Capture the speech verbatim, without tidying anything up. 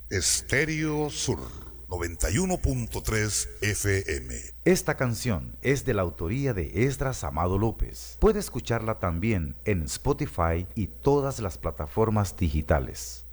Estéreo Sur noventa y uno punto tres F M. Esta canción es de la autoría de Esdras Amado López. Puede escucharla también en Spotify y todas las plataformas digitales.